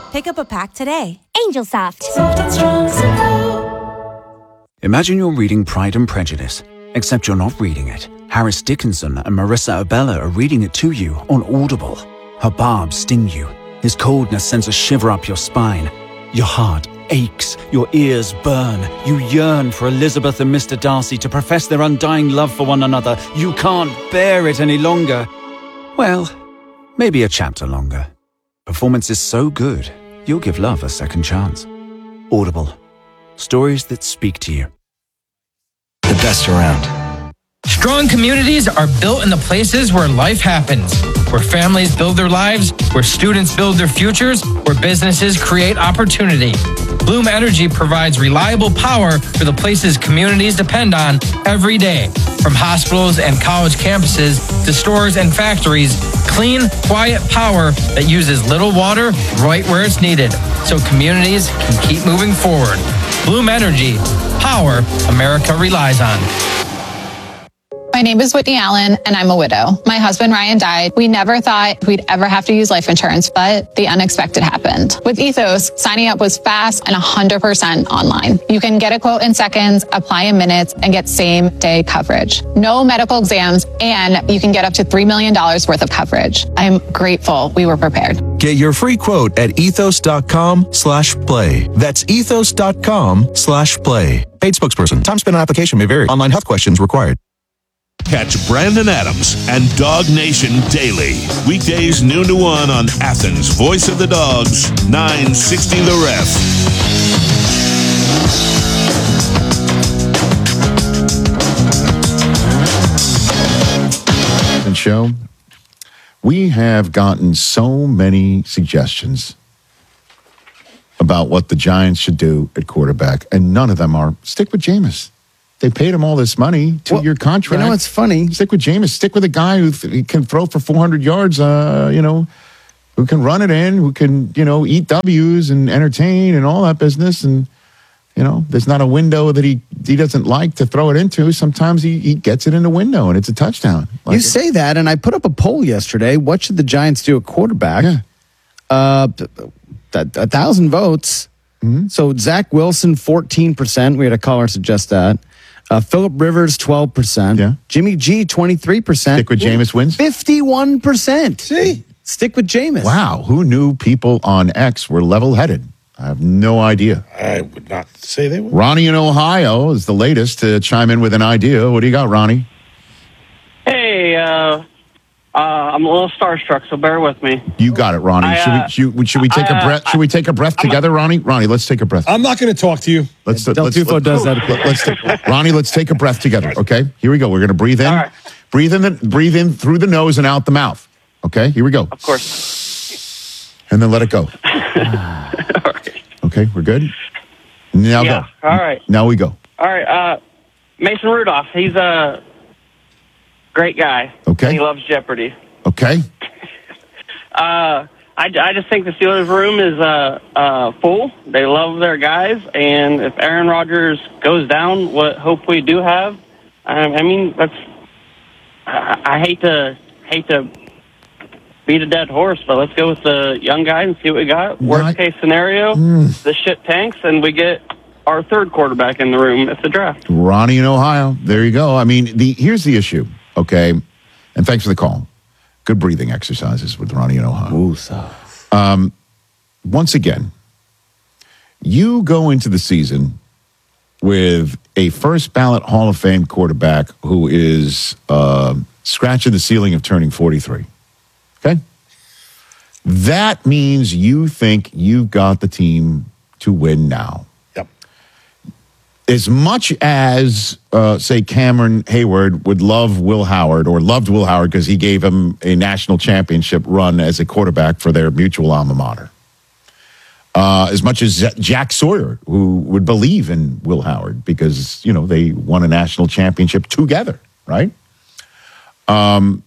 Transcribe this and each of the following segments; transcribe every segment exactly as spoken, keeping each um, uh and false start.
Pick up a pack today. Angel Soft. Soft and strong, simple. Imagine you're reading Pride and Prejudice, except you're not reading it. Harris Dickinson and Marissa Abella are reading it to you on Audible. Her barbs sting you. His coldness sends a shiver up your spine. Your heart aches. Your ears burn. You yearn for Elizabeth and Mister Darcy to profess their undying love for one another. You can't bear it any longer. Well, maybe a chapter longer. Performance is so good, you'll give love a second chance. Audible. Stories that speak to you. The best around. Strong communities are built in the places where life happens, where families build their lives, where students build their futures, where businesses create opportunity. Bloom Energy provides reliable power for the places communities depend on every day. From hospitals and college campuses to stores and factories, clean, quiet power that uses little water right where it's needed, so communities can keep moving forward. Bloom Energy, power America relies on. My name is Whitney Allen, and I'm a widow. My husband, Ryan, died. We never thought we'd ever have to use life insurance, but the unexpected happened. With Ethos, signing up was fast and one hundred percent online. You can get a quote in seconds, apply in minutes, and get same-day coverage. No medical exams, and you can get up to three million dollars worth of coverage. I'm grateful we were prepared. Get your free quote at ethos.com slash play. That's ethos.com slash play. Paid spokesperson. Time spent on application may vary. Online health questions required. Catch Brandon Adams and Dog Nation daily. Weekdays noon to one on Athens' Voice of the Dogs, nine sixty The Ref. And show, we have gotten so many suggestions about what the Giants should do at quarterback, and none of them are stick with Jameis. They paid him all this money, two-year well, contract. You know, it's funny. Stick with Jameis. Stick with a guy who th- can throw for four hundred yards, uh, you know, who can run it in, who can, you know, eat W's and entertain and all that business. And, you know, there's not a window that he, he doesn't like to throw it into. Sometimes he, he gets it in the window, and it's a touchdown. Like you say it. that, and I put up a poll yesterday. What should the Giants do at quarterback? Yeah. Uh, a, a thousand votes. Mm-hmm. So Zach Wilson, fourteen percent. We had a caller suggest that. Uh, Phillip Rivers, twelve percent. Yeah. Jimmy G, twenty-three percent. Stick with Jameis wins? fifty-one percent. See? Stick with Jameis. Wow. Who knew people on X were level-headed? I have no idea. I would not say they were. Ronnie in Ohio is the latest to chime in with an idea. What do you got, Ronnie? Hey, uh, uh, I'm a little starstruck, so bear with me. You got it, Ronnie. I, uh, should, we, should, should we take I, a breath? Should we take a breath I'm together, a, Ronnie? Ronnie, let's take a breath. I'm not going to talk to you. Let's, Del let's, Tufo let's, does that. Let's take, Ronnie, let's take a breath together. Okay, here we go. We're going to breathe in, All right. breathe in, the, breathe in through the nose and out the mouth. Okay, here we go. Of course. And then let it go. All right. Okay, we're good. Now yeah. go. All right. Now we go. All right. Uh, Mason Rudolph. He's a great guy. Okay. And he loves Jeopardy. Okay. Uh, I, I just think the Steelers room is uh, uh, full. They love their guys, and if Aaron Rodgers goes down, what hope we do have, I, I mean, that's. I, I hate to hate to beat a dead horse, but let's go with the young guy and see what we got. Worst Not, case scenario, mm. the shit tanks, and we get our third quarterback in the room at the draft. Ronnie in Ohio. There you go. I mean, the here's the issue. Okay, and thanks for the call. Good breathing exercises with Ronnie in Ohio. Ooh, so. Um, once again, you go into the season with a first ballot Hall of Fame quarterback who is uh, scratching the ceiling of turning forty-three. Okay? That means you think you've got the team to win now. Yep. As much as, uh, say, Cameron Hayward would love Will Howard or loved Will Howard because he gave him a national championship run as a quarterback for their mutual alma mater. Uh, as much as Jack Sawyer, who would believe in Will Howard because, you know, they won a national championship together, right? Um,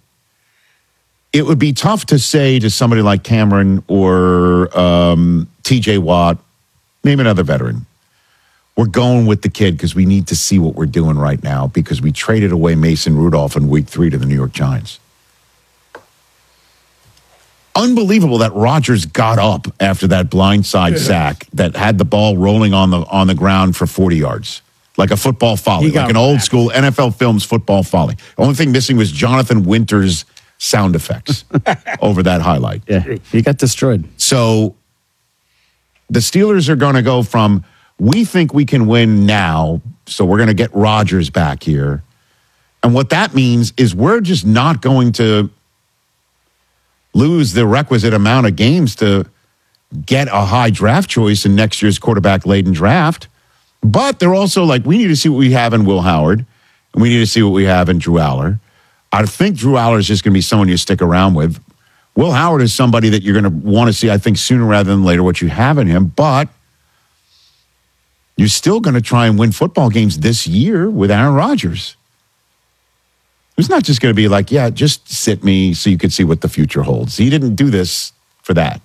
it would be tough to say to somebody like Cameron or um, T J Watt, name another veteran, we're going with the kid because we need to see what we're doing right now because we traded away Mason Rudolph in week three to the New York Giants. unbelievable that Rodgers got up after that blindside sack that had the ball rolling on the on the ground for forty yards. Like a football volley, He got like an old whacked. school N F L Films football volley. Only thing missing was Jonathan Winters' sound effects over that highlight. Yeah, he got destroyed. So the Steelers are going to go from, we think we can win now, so we're going to get Rodgers back here. And what that means is we're just not going to lose the requisite amount of games to get a high draft choice in next year's quarterback-laden draft. But they're also like, we need to see what we have in Will Howard, and we need to see what we have in Drew Aller. I think Drew Aller is just going to be someone you stick around with. Will Howard is somebody that you're going to want to see, I think, sooner rather than later what you have in him. But you're still going to try and win football games this year with Aaron Rodgers. It's not just going to be like, yeah, just sit me so you can see what the future holds. He didn't do this for that.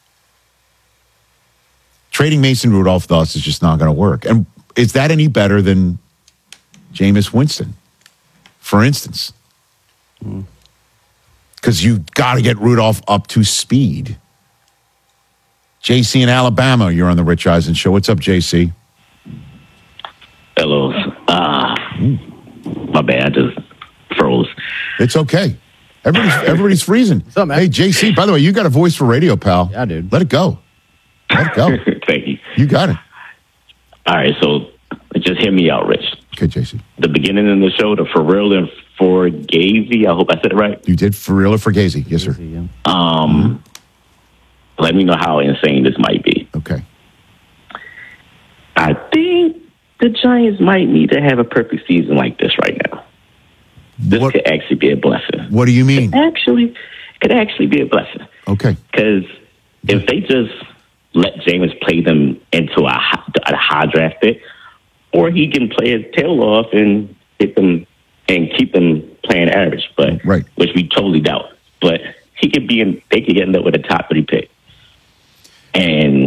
Trading Mason Rudolph thus is just not going to work. And is that any better than Jameis Winston, for instance? Because you got to get Rudolph up to speed. J C in Alabama, you're on the Rich Eisen Show. What's up, J C? Hello. Uh, my bad. I just froze. It's okay. Everybody's, everybody's freezing. What's up, man? Hey, J C, by the way, you got a voice for radio, pal. Yeah, dude. Let it go. Let it go. Thank you. You got it. All right, so just hear me out, Rich. Okay, J C. The beginning of the show, the for real and for Gazy, I hope I said it right. You did for real or for Gazy? Yes, sir. Um, let me know how insane this might be. Okay. I think the Giants might need to have a perfect season like this right now. This What, could actually be a blessing. what do you mean? Actually, could actually be a blessing. Okay. Because if they just let Jameis play them into a high, a high draft pick, or he can play his tail off and hit them and keep them playing average, but Right. which we totally doubt. But he could be in. They could end up with a top three pick, and